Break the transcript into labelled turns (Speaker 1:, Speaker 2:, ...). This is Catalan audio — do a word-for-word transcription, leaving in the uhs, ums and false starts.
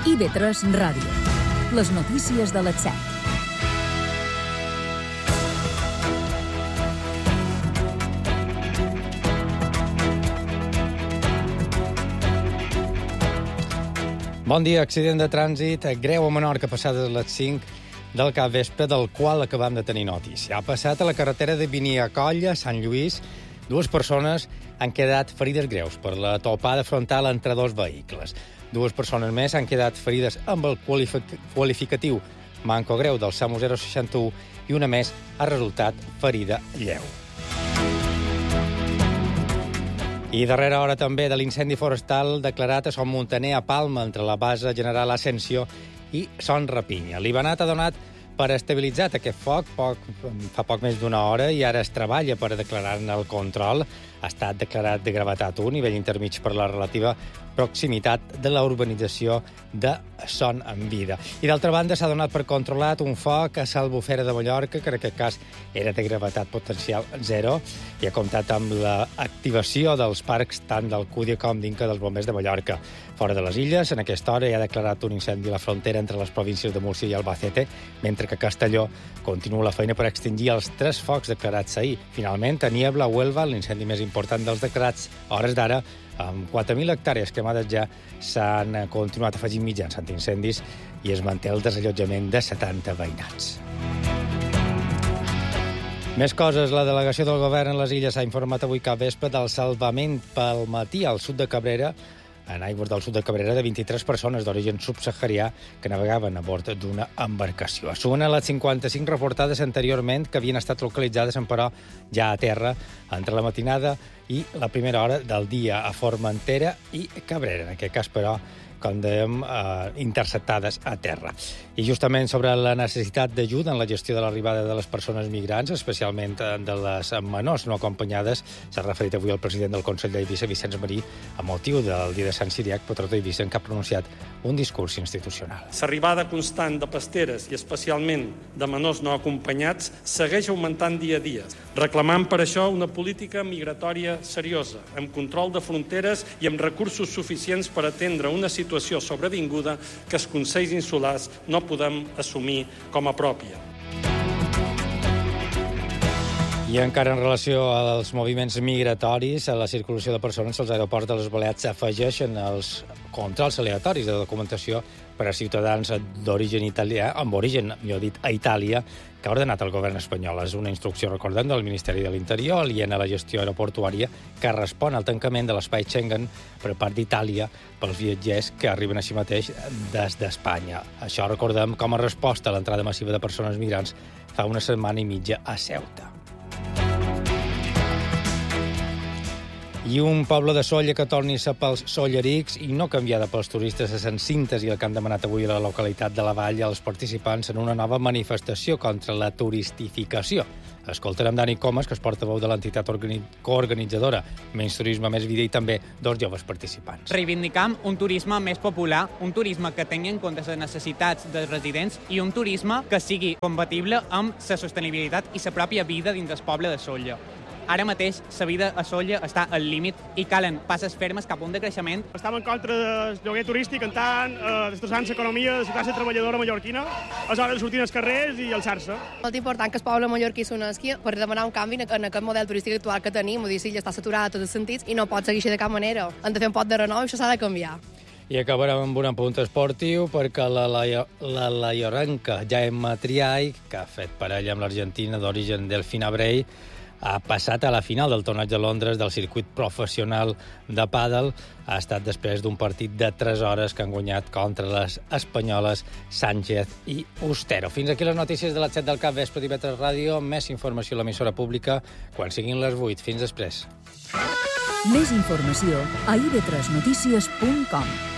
Speaker 1: I V tres Ràdio. Les notícies de les set.
Speaker 2: Bon dia. Accident de trànsit greu a Menorca passades les cinc del capvespre, del qual acabam de tenir notícia. Ha passat a la carretera de Beniacolla, Sant Lluís. Dues persones han quedat ferides greus per la topada frontal entre dos vehicles. Dues persones més han quedat ferides amb el qualificatiu manco greu del SAMU zero seixanta u i una més ha resultat ferida lleu. I darrera hora també de l'incendi forestal declarat a Son Muntaner a Palma entre la base general Ascensió i Son Rapinya. L'Ibanat ha donat per estabilitzat aquest foc poc, fa poc més d'una hora i ara es treballa per declarar-ne el control. Ha estat declarat de gravetat un, nivell intermig per la relativa proximitat de la urbanització de Son en Vida. I d'altra banda s'ha donat per controlat un foc a Albufera de Mallorca, que en aquest cas era de gravetat potencial zero, i ha comptat amb l'activació dels parcs tant del Cúdia com d'Inca dels bombers de Mallorca. Fora de les illes, en aquesta hora hi ha declarat un incendi a la frontera entre les províncies de Múrcia i Albacete, mentre que a Castelló continua la feina per extingir els tres focs declarats ahir. Finalment, a Niebla, Huelva, l'incendi més important dels declarats a hores d'ara, amb quatre mil hectàrees cremades ja s'han continuat afegint mitjans antiincendis i es manté el desallotjament de setanta veïnats. Més coses. La delegació del govern en les illes ha informat avui capvespre del salvament pel matí al sud de Cabrera, en aigües del sud de Cabrera, de vint-i-tres persones d'origen subsaharià que navegaven a bord d'una embarcació. Es sumen a les cinquanta-cinc reportades anteriorment que havien estat localitzades, però ja a terra, entre la matinada i la primera hora del dia a Formentera i Cabrera. En aquest cas, però, com dèiem, eh, interceptades a terra. I justament sobre la necessitat d'ajuda en la gestió de l'arribada de les persones migrants, especialment de les menors no acompanyades, s'ha referit avui el president del Consell d'Eivissa, Vicenç Marí, a motiu del dia de Sant Ciriac, patró d'Eivissa, que ha pronunciat un discurs institucional.
Speaker 3: L'arribada constant de pasteres i especialment de menors no acompanyats segueix augmentant dia a dia, reclamant per això una política migratòria seriosa, amb control de fronteres i amb recursos suficients per atendre una situació sobrevinguda que els consells insulars no podem assumir com a pròpia.
Speaker 2: I encara en relació als moviments migratoris, a la circulació de persones als aeroports de les Balears s'afegeixen els controls aleatoris de documentació per a ciutadans d'origen italià, amb origen, millor dit, a Itàlia, que ha ordenat el govern espanyol. És una instrucció, recordem, del Ministeri de l'Interior, aliena a la gestió aeroportuària, que respon al tancament de l'espai Schengen per part d'Itàlia pels viatgers que arriben així mateix des d'Espanya. Això, recordem, com a resposta a l'entrada massiva de persones migrants fa una setmana i mitja a Ceuta. I un poble de Sóller que torni a ser pels sollerics i no canviada pels turistes és en síntesi el que han demanat avui a la localitat de la Vall als participants en una nova manifestació contra la turistificació. Escoltarem Dani Comas, que és portaveu de l'entitat organi- coorganitzadora Menys Turisme, Més Vida, i també dos joves participants.
Speaker 4: Reivindicam un turisme més popular, un turisme que tingui en compte les necessitats dels residents i un turisme que sigui compatible amb la sostenibilitat i la pròpia vida dins del poble de Sóller. Ara mateix la vida a Sóller està al límit i calen passes fermes cap a un decreixement.
Speaker 5: Estem en contra del lloguer turístic, en tant, eh, destrossant l'economia de la classe treballadora mallorquina. És hora de sortir als carrers i alçar-se.
Speaker 6: Molt important que el poble mallorquí s'unesqui per demanar un canvi en aquest model turístic actual que tenim. Vull dir, sí, ja està saturada a tots els sentits i no pot seguir així de cap manera. Hem de fer un pot de renou i això s'ha de canviar.
Speaker 2: I acabarem amb un apunt esportiu perquè la, la, la laiorenca Jaime Triay, que ha fet parella amb l'argentina d'origen Delfina Brey, ha passat a la final del torneig de Londres del circuit professional de pàdel. Ha estat després d'un partit de tres hores que han guanyat contra les espanyoles Sánchez i Ustero. Fins aquí les notícies de les set del capvespre d'I V tres Ràdio. Més informació a l'emissora pública quan siguin les vuit. Fins després.
Speaker 1: Més informació a i ve tres notícies punt com.